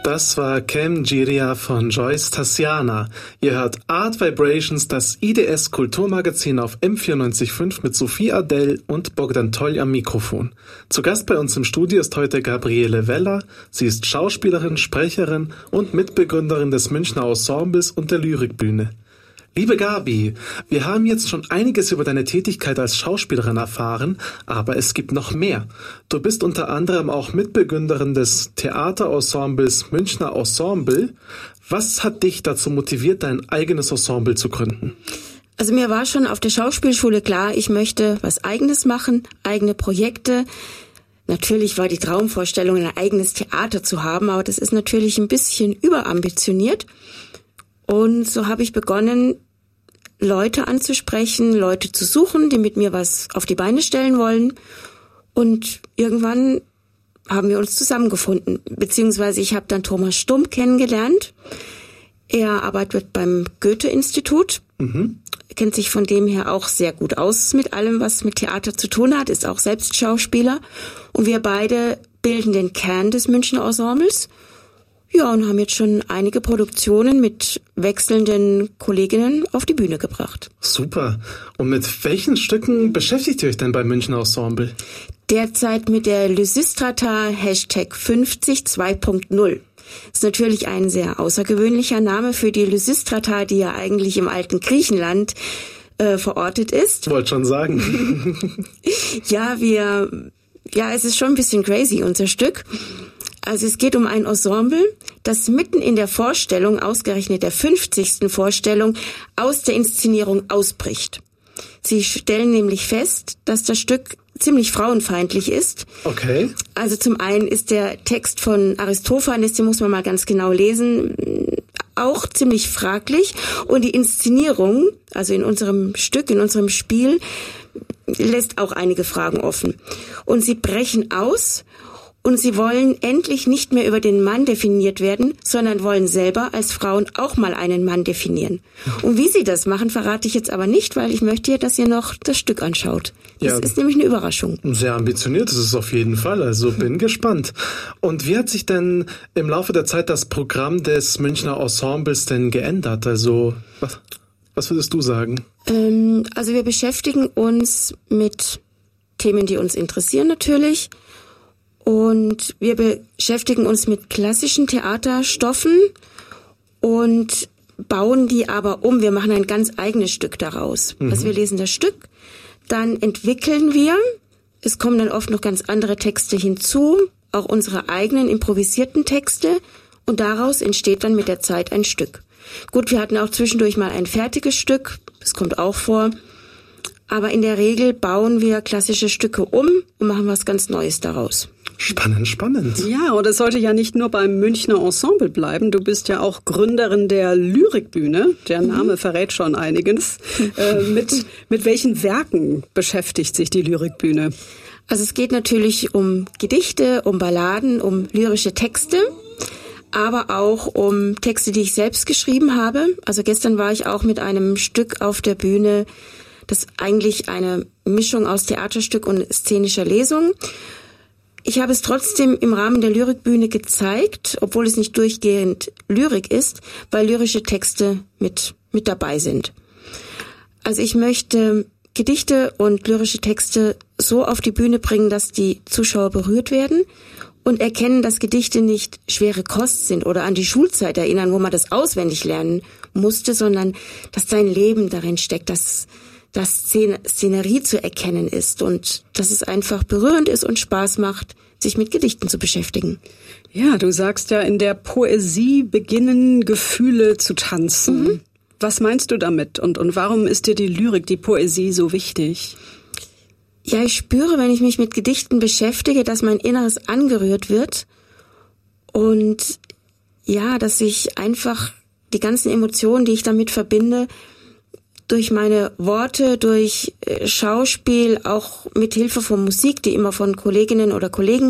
Das war Cem Giria von Joyce Tassiana. Ihr hört Art Vibrations, das IDS Kulturmagazin auf M94.5 mit Sophie Adell und Bogdan Toll am Mikrofon. Zu Gast bei uns im Studio ist heute Gabriele Weller. Sie ist Schauspielerin, Sprecherin und Mitbegründerin des Münchner Ensembles und der Lyrikbühne. Liebe Gabi, wir haben jetzt schon einiges über deine Tätigkeit als Schauspielerin erfahren, aber es gibt noch mehr. Du bist unter anderem auch Mitbegründerin des Theaterensembles Münchner Ensemble. Was hat dich dazu motiviert, dein eigenes Ensemble zu gründen? Also mir war schon auf der Schauspielschule klar, ich möchte was Eigenes machen, eigene Projekte. Natürlich war die Traumvorstellung, ein eigenes Theater zu haben, aber das ist natürlich ein bisschen überambitioniert. Und so habe ich begonnen, Leute anzusprechen, Leute zu suchen, die mit mir was auf die Beine stellen wollen. Und irgendwann haben wir uns zusammengefunden. Beziehungsweise ich habe dann Thomas Stumm kennengelernt. Er arbeitet beim Goethe-Institut, kennt sich von dem her auch sehr gut aus mit allem, was mit Theater zu tun hat, ist auch selbst Schauspieler. Und wir beide bilden den Kern des Münchner Ensembles. Ja, und haben jetzt schon einige Produktionen mit wechselnden Kolleginnen auf die Bühne gebracht. Super. Und mit welchen Stücken beschäftigt ihr euch denn beim Münchner Ensemble? Derzeit mit der Lysistrata #50 2.0. Ist natürlich ein sehr außergewöhnlicher Name für die Lysistrata, die ja eigentlich im alten Griechenland verortet ist. Wollte schon sagen. Es ist schon ein bisschen crazy, unser Stück. Also es geht um ein Ensemble, das mitten in der Vorstellung, ausgerechnet der 50. Vorstellung, aus der Inszenierung ausbricht. Sie stellen nämlich fest, dass das Stück ziemlich frauenfeindlich ist. Okay. Also zum einen ist der Text von Aristophanes, den muss man mal ganz genau lesen, auch ziemlich fraglich. Und die Inszenierung, also in unserem Stück, in unserem Spiel, lässt auch einige Fragen offen. Und sie brechen aus. Und sie wollen endlich nicht mehr über den Mann definiert werden, sondern wollen selber als Frauen auch mal einen Mann definieren. Und wie sie das machen, verrate ich jetzt aber nicht, weil ich möchte ja, dass ihr noch das Stück anschaut. Das ist nämlich eine Überraschung. Sehr ambitioniert ist es auf jeden Fall, also bin gespannt. Und wie hat sich denn im Laufe der Zeit das Programm des Münchner Ensembles denn geändert? Also was würdest du sagen? Also wir beschäftigen uns mit Themen, die uns interessieren natürlich. Und wir beschäftigen uns mit klassischen Theaterstoffen und bauen die aber um. Wir machen ein ganz eigenes Stück daraus. Also wir lesen das Stück, dann entwickeln wir. Es kommen dann oft noch ganz andere Texte hinzu, auch unsere eigenen improvisierten Texte. Und daraus entsteht dann mit der Zeit ein Stück. Gut, wir hatten auch zwischendurch mal ein fertiges Stück. Das kommt auch vor. Aber in der Regel bauen wir klassische Stücke um und machen was ganz Neues daraus. Spannend. Ja, und es sollte ja nicht nur beim Münchner Ensemble bleiben. Du bist ja auch Gründerin der Lyrikbühne. Der Name verrät schon einiges. Mit welchen Werken beschäftigt sich die Lyrikbühne? Also es geht natürlich um Gedichte, um Balladen, um lyrische Texte, aber auch um Texte, die ich selbst geschrieben habe. Also gestern war ich auch mit einem Stück auf der Bühne, das eigentlich eine Mischung aus Theaterstück und szenischer Lesung. Ich habe es trotzdem im Rahmen der Lyrikbühne gezeigt, obwohl es nicht durchgehend Lyrik ist, weil lyrische Texte mit dabei sind. Also ich möchte Gedichte und lyrische Texte so auf die Bühne bringen, dass die Zuschauer berührt werden und erkennen, dass Gedichte nicht schwere Kost sind oder an die Schulzeit erinnern, wo man das auswendig lernen musste, sondern dass sein Leben darin steckt, dass Szenerie zu erkennen ist und dass es einfach berührend ist und Spaß macht, sich mit Gedichten zu beschäftigen. Ja, du sagst ja, in der Poesie beginnen Gefühle zu tanzen. Was meinst du damit und warum ist dir die Lyrik, die Poesie so wichtig? Ja, ich spüre, wenn ich mich mit Gedichten beschäftige, dass mein Inneres angerührt wird und ja, dass ich einfach die ganzen Emotionen, die ich damit verbinde, durch meine Worte, durch Schauspiel, auch mit Hilfe von Musik, die immer von Kolleginnen oder Kollegen